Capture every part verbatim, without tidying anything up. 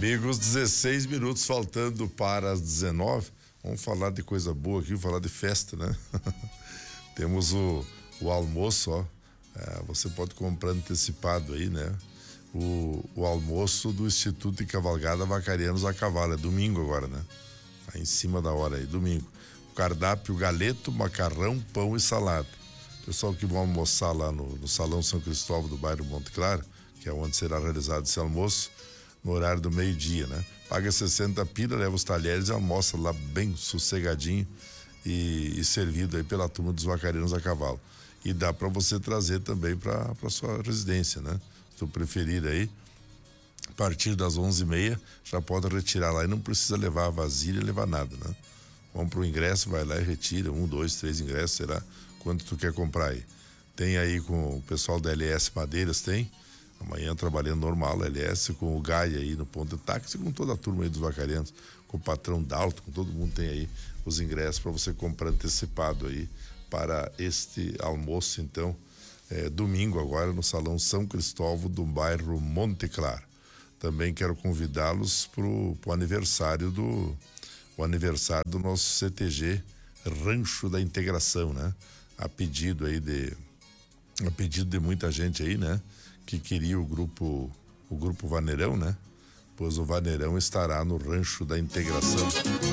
Amigos, dezesseis minutos faltando para as dezenove. Vamos falar de coisa boa aqui, vamos falar de festa, né? Temos o, o almoço, ó. É, você pode comprar antecipado aí, né? O, o almoço do Instituto de Cavalgada Vacarianos a Cavalo. É domingo agora, né? Tá em cima da hora aí, domingo. O cardápio: galeto, macarrão, pão e salada. Pessoal que vão almoçar lá no, no Salão São Cristóvão do bairro Monte Claro, que é onde será realizado esse almoço, no horário do meio-dia, né? Paga sessenta pila, leva os talheres e almoça lá bem sossegadinho e, e servido aí pela turma dos vacarianos a cavalo. E dá para você trazer também para para sua residência, né? Se tu preferir aí, a partir das onze e meia já pode retirar lá e não precisa levar a vasilha e levar nada, né? Vamos pro ingresso, vai lá e retira um, dois, três ingressos, será quanto tu quer comprar aí. Tem aí com o pessoal da L S Madeiras, tem amanhã trabalhando normal, L S, com o Gaia aí no ponto de táxi, com toda a turma aí dos vacarianos, com o patrão Dalton, com todo mundo tem aí os ingressos para você comprar antecipado aí para este almoço, então, é, domingo agora no Salão São Cristóvão do bairro Monte Claro. Também quero convidá-los pro, pro aniversário do o aniversário do nosso C T G Rancho da Integração, né? A pedido aí de a pedido de muita gente aí, né? Que queria o grupo o grupo Vaneirão, né? Pois o Vaneirão estará no Rancho da Integração.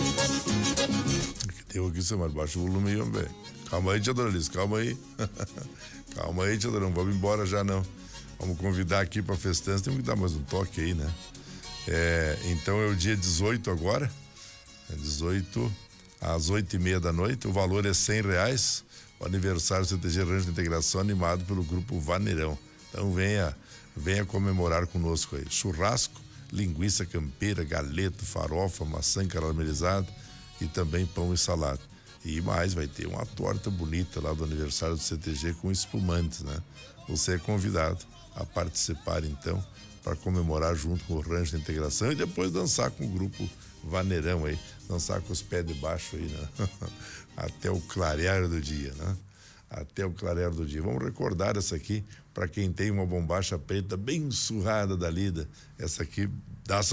Que deu aqui, Samar, baixa o volume aí, homem. Calma aí, tia Dona Liz, calma aí. Calma aí, tia Dona, não vamos embora já não. Vamos convidar aqui pra festança, temos que dar mais um toque aí, né? É, então é o dia dezoito agora, é dezoito às oito e meia da noite, o valor é cem reais, o aniversário do C T G Rancho da Integração animado pelo grupo Vaneirão. Então venha, venha comemorar conosco aí. Churrasco, linguiça campeira, galeto, farofa, maçã caramelizada e também pão e salada. E mais, vai ter uma torta bonita lá do aniversário do C T G com espumantes, né? Você é convidado a participar então, para comemorar junto com o Rancho da Integração e depois dançar com o grupo Vaneirão aí, dançar com os pés de baixo aí, né? Até o clarear do dia, né? Até o clarear do dia. Vamos recordar essa aqui para quem tem uma bombacha preta bem surrada da lida. Essa aqui dá